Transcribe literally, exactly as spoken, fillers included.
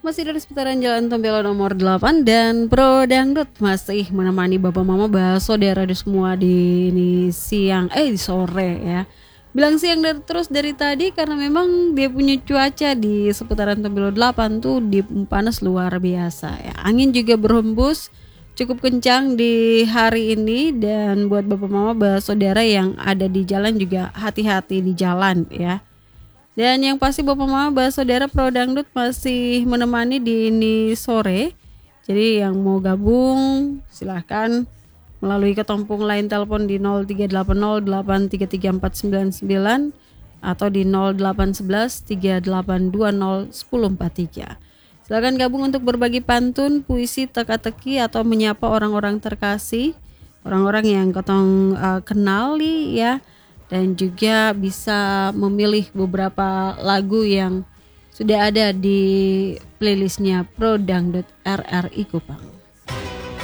Masih dari seputaran Jalan Tompelo nomor delapan dan Pro Dangdut masih menemani Bapak Mama Baso daerah di semua di ini siang eh di sore ya. Bilang siang dari, terus dari tadi karena memang dia punya cuaca di seputaran Tompelo delapan tuh di panas luar biasa ya. Angin juga berhembus cukup kencang di hari ini dan buat Bapak Mama Baso daerah yang ada di jalan juga hati-hati di jalan ya. Dan yang pasti Bapak Mama Baso daerah Pro Dangdut masih menemani di ini sore. Jadi yang mau gabung silahkan melalui ketompong line telepon di nol tiga delapan nol delapan tiga tiga empat sembilan sembilan atau di nol delapan satu satu tiga delapan dua nol satu nol empat tiga. Silakan gabung untuk berbagi pantun, puisi, teka-teki atau menyapa orang-orang terkasih, orang-orang yang ketong uh, kenali ya. Dan juga bisa memilih beberapa lagu yang sudah ada di playlistnya Pro Dangdut R R I Kupang.